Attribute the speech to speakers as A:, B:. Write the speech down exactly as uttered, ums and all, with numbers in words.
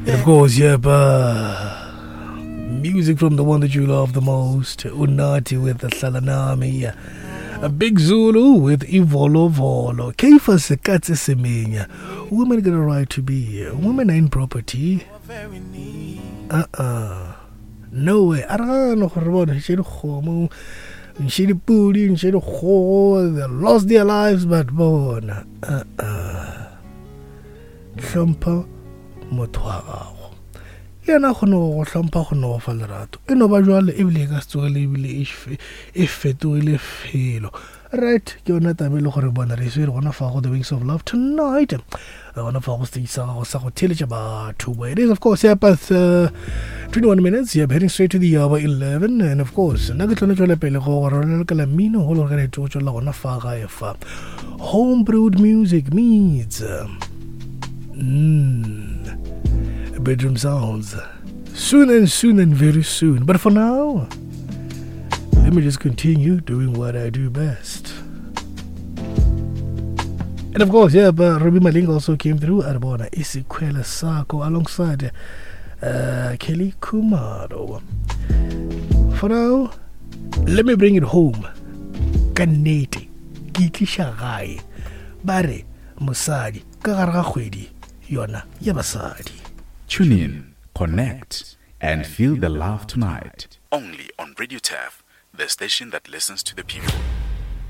A: And of course, yep, uh, music from the one that you love the most. Unati with the Salanami. A Big Zulu with Ivolo Volo. Keifa Sekatse Semenya. Women got a right to be. Women ain't property. Uh-uh. No way. I don't know what she homo. She booty and she ho. They lost their lives, but born. Uh-uh. Thampa Motwa. Yana hono thampa hono falerato. Eno ba jwale e bile ka tswele e bile e fetoile felo. Right, ke yona tabelo gore bona re se re gona fa go the Wings of Love tonight. I want to focus the sa sa go tell about two way. It is of course yeah, but uh, twenty-one minutes. Yeah, heading straight to the hour eleven, and of course na ke tlone tswele pele go re ka la mino ho lo re tso la gona fa ga e fa. Homebrewed music means mm, bedroom sounds soon and soon and very soon. But for now, let me just continue doing what I do best. And of course, yeah, but Ruby Maling also came through. Arbona Isikwela Sako alongside uh, Kelly Kumaro. For now, let me bring it home. Kanete Kikisha Gai Bare Musadi Kagara Khwedi Yona Yabasadi.
B: Tune in, connect, and feel the love tonight. Only on Radio T A F, the station that listens to the people.